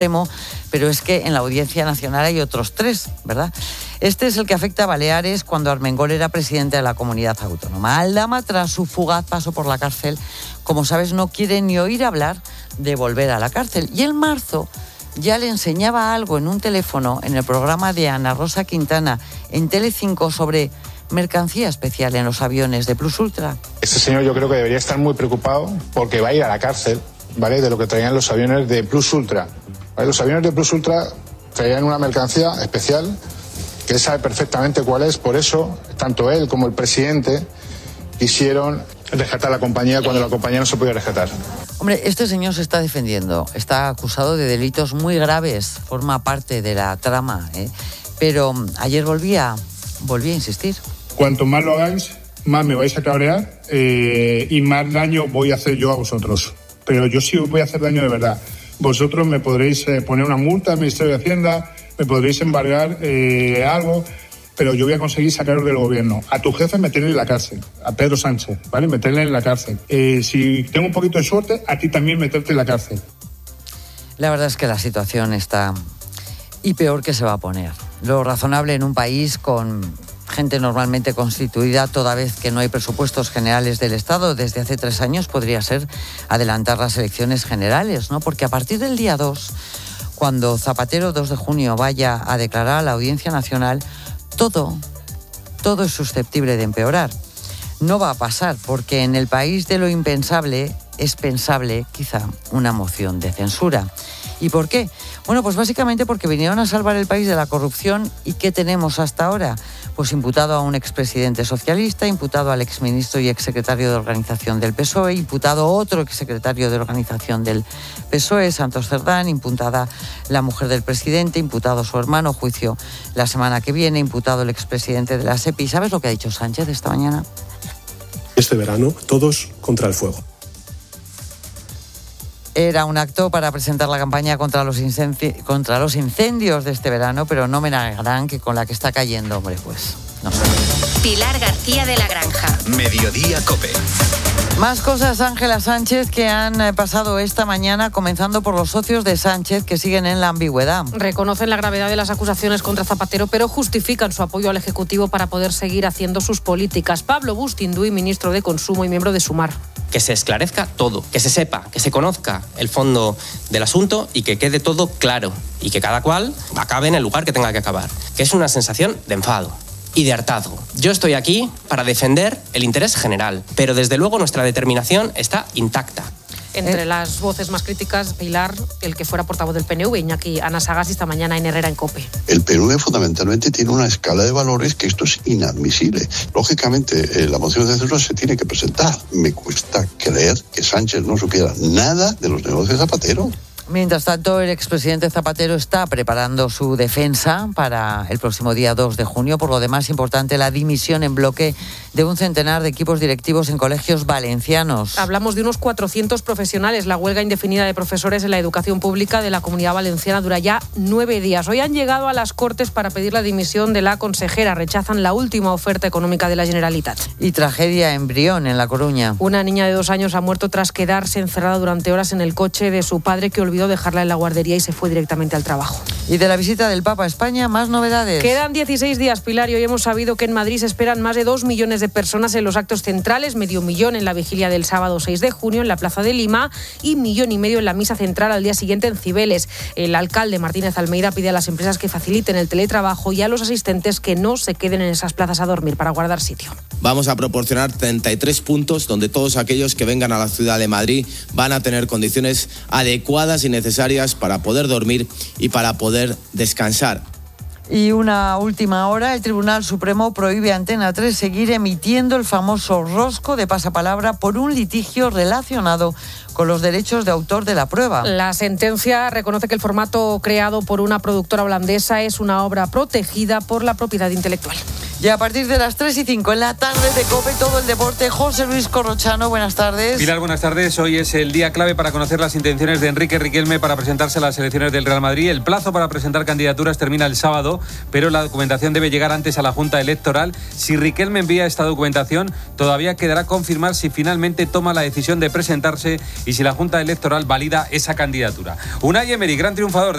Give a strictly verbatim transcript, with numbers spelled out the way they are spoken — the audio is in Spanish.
pero es que en la Audiencia Nacional hay otros tres, ¿verdad? Este es el que afecta a Baleares cuando Armengol era presidente de la comunidad autónoma. Aldama, tras su fugaz paso por la cárcel, como sabes, no quiere ni oír hablar de volver a la cárcel. Y en marzo ya le enseñaba algo en un teléfono en el programa de Ana Rosa Quintana en Telecinco sobre mercancía especial en los aviones de Plus Ultra. Este señor yo creo que debería estar muy preocupado porque va a ir a la cárcel, ¿vale?, de lo que traían los aviones de Plus Ultra. ¿Vale? Los aviones de Plus Ultra traían una mercancía especial que él sabe perfectamente cuál es, por eso tanto él como el presidente quisieron rescatar la compañía cuando la compañía no se podía rescatar. Hombre, este señor se está defendiendo, está acusado de delitos muy graves, forma parte de la trama, ¿eh? Pero ayer volvía, volvía a insistir. Cuanto más lo hagáis, más me vais a cabrear eh, y más daño voy a hacer yo a vosotros. Pero yo sí os voy a hacer daño de verdad. Vosotros me podréis eh, poner una multa al Ministerio de Hacienda, me podréis embargar eh, algo, pero yo voy a conseguir sacaros del gobierno. A tu jefe meterle en la cárcel, a Pedro Sánchez, ¿vale? Meterle en la cárcel. Eh, si tengo un poquito de suerte, a ti también meterte en la cárcel. La verdad es que la situación está y peor que se va a poner. Lo razonable en un país con gente normalmente constituida, toda vez que no hay presupuestos generales del Estado desde hace tres años, podría ser adelantar las elecciones generales, ¿no? Porque a partir del día dos, cuando Zapatero, dos de junio, vaya a declarar a la Audiencia Nacional, todo, todo es susceptible de empeorar. No va a pasar, porque en el país de lo impensable es pensable, quizá, una moción de censura. ¿Y por qué? Bueno, pues básicamente porque vinieron a salvar el país de la corrupción. ¿Y qué tenemos hasta ahora? Pues imputado a un expresidente socialista, imputado al exministro y exsecretario de Organización del P S O E, imputado a otro exsecretario de Organización del P S O E, Santos Cerdán, imputada la mujer del presidente, imputado su hermano, juicio la semana que viene, imputado el expresidente de la SEPI. ¿Sabes lo que ha dicho Sánchez esta mañana? Este verano, todos contra el fuego. Era un acto para presentar la campaña contra los, incendi- contra los incendios de este verano, pero no me negarán que con la que está cayendo, hombre, pues no sé. Pilar García de la Granja. Mediodía COPE. Más cosas, Ángela Sánchez, que han pasado esta mañana, comenzando por los socios de Sánchez, que siguen en la ambigüedad. Reconocen la gravedad de las acusaciones contra Zapatero, pero justifican su apoyo al Ejecutivo para poder seguir haciendo sus políticas. Pablo Bustinduy, ministro de Consumo y miembro de Sumar. Que se esclarezca todo, que se sepa, que se conozca el fondo del asunto y que quede todo claro y que cada cual acabe en el lugar que tenga que acabar, que es una sensación de enfado y de hartazgo. Yo estoy aquí para defender el interés general, pero desde luego nuestra determinación está intacta. Entre las voces más críticas, Pilar, el que fuera portavoz del P N V, Iñaki Anasagasti, esta mañana en Herrera en COPE. El P N V fundamentalmente tiene una escala de valores que esto es inadmisible. Lógicamente, eh, la moción de censura se tiene que presentar. Me cuesta creer que Sánchez no supiera nada de los negocios de Zapatero. Mientras tanto, el expresidente Zapatero está preparando su defensa para el próximo día dos de junio. Por lo demás, importante la dimisión en bloque de un centenar de equipos directivos en colegios valencianos. Hablamos de unos cuatrocientos profesionales. La huelga indefinida de profesores en la educación pública de la Comunidad Valenciana dura ya nueve días. Hoy han llegado a las Cortes para pedir la dimisión de la consejera. Rechazan la última oferta económica de la Generalitat. Y tragedia en Brión, en La Coruña. Una niña de dos años ha muerto tras quedarse encerrada durante horas en el coche de su padre, que olvidó dejarla en la guardería y se fue directamente al trabajo. Y de la visita del Papa a España, más novedades. Quedan dieciséis días, Pilar, y hoy hemos sabido que en Madrid se esperan más de dos millones de personas en los actos centrales, medio millón en la vigilia del sábado seis de junio en la Plaza de Lima y millón y medio en la misa central al día siguiente en Cibeles. El alcalde Martínez Almeida pide a las empresas que faciliten el teletrabajo y a los asistentes que no se queden en esas plazas a dormir para guardar sitio. Vamos a proporcionar treinta y tres puntos donde todos aquellos que vengan a la ciudad de Madrid van a tener condiciones adecuadas y necesarias para poder dormir y para poder descansar. Y una última hora, el Tribunal Supremo prohíbe a Antena tres seguir emitiendo el famoso rosco de pasapalabra por un litigio relacionado con los derechos de autor de la prueba. La sentencia reconoce que el formato creado por una productora holandesa es una obra protegida por la propiedad intelectual. Y a partir de las tres y cinco en la tarde de COPE, todo el deporte. José Luis Corrochano, buenas tardes. Pilar, buenas tardes. Hoy es el día clave para conocer las intenciones de Enrique Riquelme para presentarse a las elecciones del Real Madrid. El plazo para presentar candidaturas termina el sábado, pero la documentación debe llegar antes a la Junta Electoral. Si Riquelme envía esta documentación, todavía quedará confirmar si finalmente toma la decisión de presentarse y si la Junta Electoral valida esa candidatura. Unai Emery, gran triunfador de